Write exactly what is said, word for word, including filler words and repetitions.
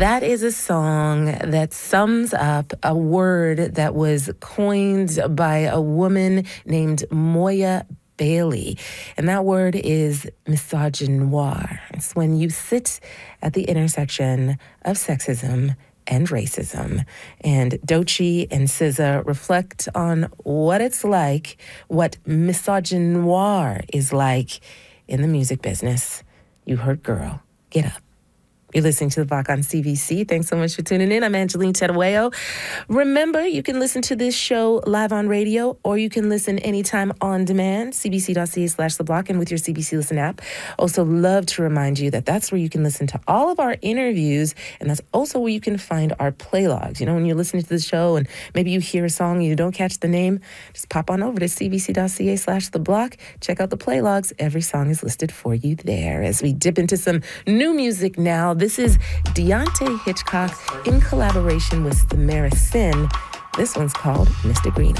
That is a song that sums up a word that was coined by a woman named Moya Bailey. And that word is misogynoir. It's when you sit at the intersection of sexism and racism. And Doechii and S Z A reflect on what it's like, what misogynoir is like in the music business. You heard girl, get up. You're listening to The Block on C B C. Thanks so much for tuning in. I'm Angeline Terueo. Remember, you can listen to this show live on radio, or you can listen anytime on demand, cbc.ca slash The Block, and with your C B C Listen app. Also, love to remind you that that's where you can listen to all of our interviews, and that's also where you can find our play logs. You know, when you're listening to the show and maybe you hear a song and you don't catch the name, just pop on over to cbc.ca slash The Block. Check out the play logs. Every song is listed for you there. As we dip into some new music now, this is Deontay Hitchcock in collaboration with Samara Sin. This one's called Mister Greeno.